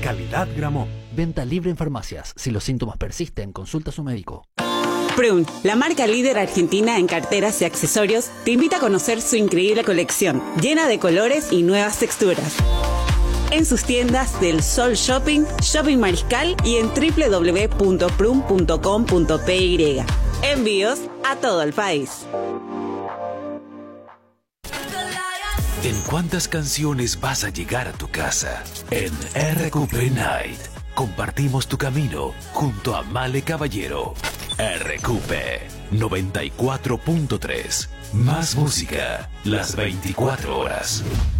Calidad Gramont. Venta libre en farmacias. Si los síntomas persisten, consulta a su médico. Prun, la marca líder argentina en carteras y accesorios, te invita a conocer su increíble colección, llena de colores y nuevas texturas. En sus tiendas del Sol Shopping, Shopping Mariscal y en www.prun.com.py. Envíos a todo el país. ¿En cuántas canciones vas a llegar a tu casa? En RQP Night compartimos tu camino junto a Male Caballero. RQP 94.3. Más música las 24 horas.